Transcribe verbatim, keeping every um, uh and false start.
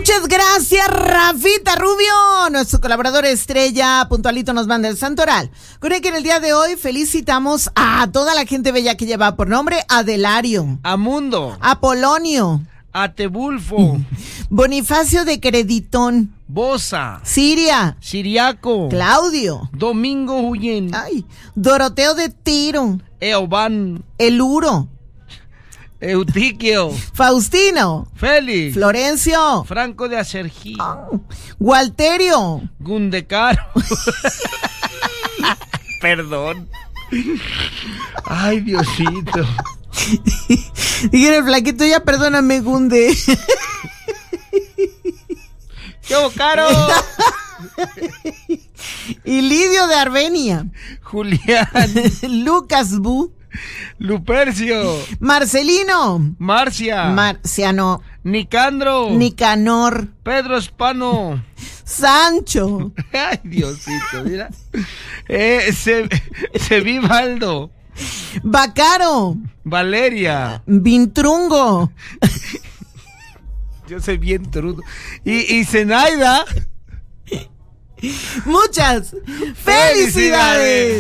Muchas gracias, Rafita Rubio, nuestro colaborador estrella, puntualito nos manda el santoral. Con el que en el día de hoy felicitamos a toda la gente bella que lleva por nombre Adelario, Amundo, Apolonio, Atebulfo, Bonifacio de Creditón, Bosa, Siria, Siriaco, Claudio, Domingo Huyen, ay, Doroteo de Tiro, Eoban, Eluro, Eutiquio, Faustino, Félix, Florencio, Franco de Acerjí, Walterio, Gundecaro. Perdón. Ay, Diosito. Dígale el flaquito, ya perdóname, Gunde. ¡Qué bocaro! Y Lidio de Armenia, Julián, Lucas Bu, Lupercio, Marcelino, Marcia, Marciano, Nicandro, Nicanor, Pedro Espano. Sancho, Ay, Diosito, mira. Eh, se, Sevivaldo, Bacaro, Valeria. Vintrungo, Yo soy bien trudo. Y, y Zenaida. muchas felicidades. ¡Felicidades!